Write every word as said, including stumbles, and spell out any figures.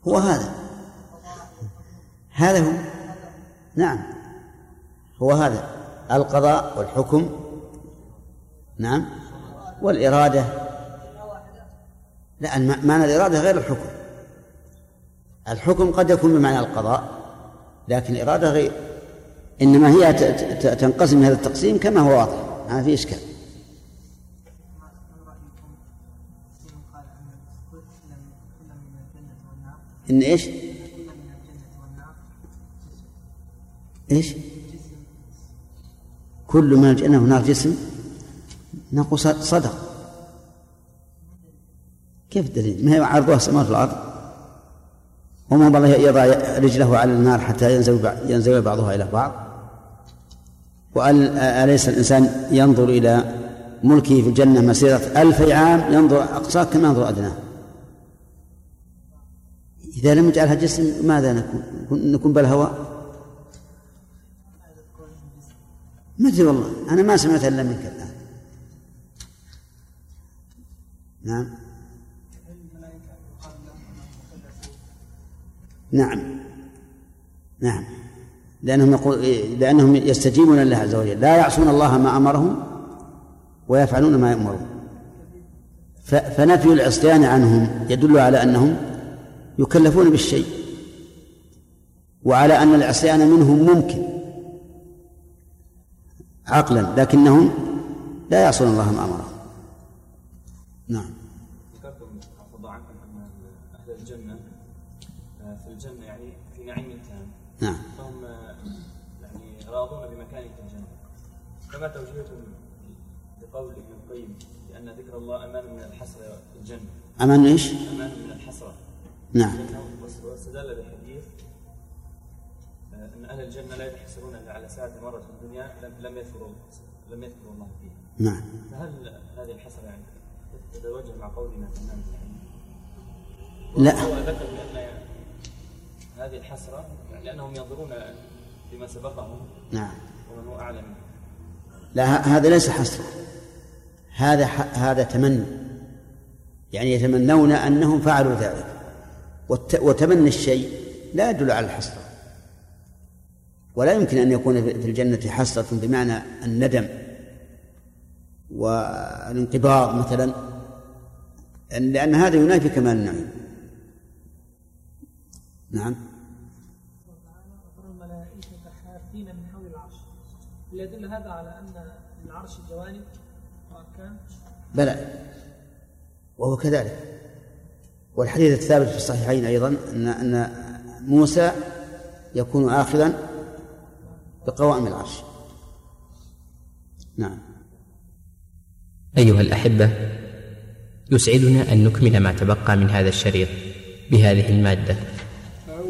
هو هذا هذا هو نعم هو هذا القضاء والحكم نعم والإرادة. لا معنى الإرادة غير الحكم. الحكم قد يكون بمعنى القضاء لكن الإرادة غير، إنما هي تنقسم هذا التقسيم كما هو واضح ما في إشكال. إن إيش إيش كل من الجنة والنار جسم نقول صدق. كيف الدليل؟ ما هي عرضها السماوات والأرض وما بالله يضع رجله على النار حتى ينزل ينزل بعضها إلى بعض. وأليس الإنسان ينظر إلى ملكه في الجنة مسيرة ألف عام ينظر أقصاه كما ينظر أدناه؟ إذا لم يجعلها جسم ماذا نكون؟ نكون بالهواء؟ ما أدري والله أنا ما سمعت إلا منك الآن. نعم نعم نعم لأنهم يقول لأنهم يستجيبون لله عز وجل لا يعصون الله ما أمرهم ويفعلون ما يأمرون. فنفي العصيان عنهم يدل على أنهم يكلفون بالشيء وعلى أن العصيان منهم ممكن عقلا لكنهم لا يعصون الله ما أمرهم. نعم. ذكرتم حفظ عنكم أن أهل الجنة في الجنة يعني في نعيم تام. نعم. فهم يعني راضون بمكانهم في الجنة. كما توجيهكم بقول ابن القيم لأن ذكر الله أمان من الحسرة في الجنة. أمان إيش؟ أمان من الحسرة. نعم. واستدل بحديث أن أهل الجنة لا يتحسرون إلا على ساعة مرة في الدنيا لم يذكروا لم يذكروا الله فيها. نعم. فهل هذه الحسرة يعني تتوجه مع قولنا في الناس يعني؟ لا. هو ذكر بأن هذه الحسرة يعني لأنهم ينظرون بما سبقهم. نعم. ومن هو أعلم. لا هذا ليس حسرة هذا هذا تمني يعني يتمنون أنهم فعلوا ذلك وتمني الشيء لا يدل على الحسرة ولا يمكن أن يكون في الجنة حسرة بمعنى الندم والانقباض مثلا لأن هذا ينافي كمال النعيم. نعم. الملائكة حافين من حول العرش يدل هذا على أن العرش جوانب وأركان؟ بلى وهو كذلك. والحديث الثابت في الصحيحين أيضا أن أن موسى يكون آخذا بقوائم العرش. نعم. أيها الأحبة، يسعدنا أن نكمل ما تبقى من هذا الشريط بهذه المادة.